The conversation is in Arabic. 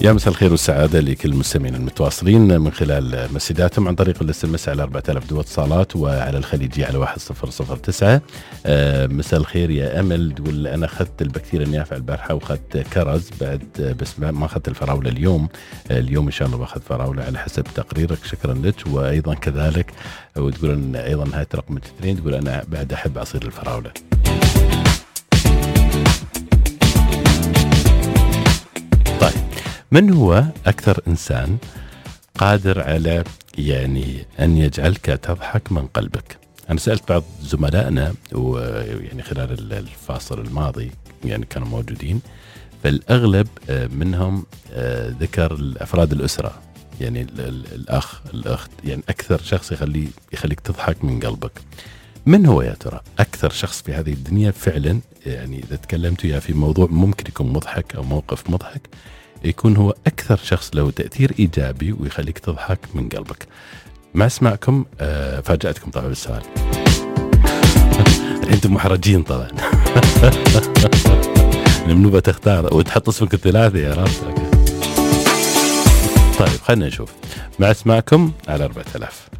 يا مساء الخير والسعادة لكل المستمعين المتواصلين من خلال مسجاتهم عن طريق الاس ام اس على 4000 دو اتصالات وعلى الخليجي على 1009. مساء الخير يا أمل، تقول أنا أخذت البكتيريا النافعة البارحة وأخذت كرز بعد، بس ما أخذت الفراولة اليوم إن شاء الله بأخذ فراولة على حسب تقريرك، شكرا لك. وأيضا كذلك وتقول أن أيضا نهاية رقم 2 تقول أنا بعد أحب عصير الفراولة. من هو أكثر إنسان قادر على أن يجعلك تضحك من قلبك؟ أنا سألت بعض زملائنا ويعني خلال الفاصل الماضي كانوا موجودين، فالأغلب منهم ذكر أفراد الأسرة، الأخ الأخت، أكثر شخص يخليك تضحك من قلبك. من هو يا ترى أكثر شخص في هذه الدنيا فعلا إذا تكلمت وياه في موضوع ممكن يكون مضحك أو موقف مضحك، يكون هو أكثر شخص له تأثير إيجابي ويخليك تضحك من قلبك؟ ما أسمعكم، فاجأتكم طبعا بالسؤال. أنتم محرجين طبعا. المنوبة تختار وتحط اسمك الثلاثي يا رب. طيب خلنا نشوف، ما أسمعكم على 4000.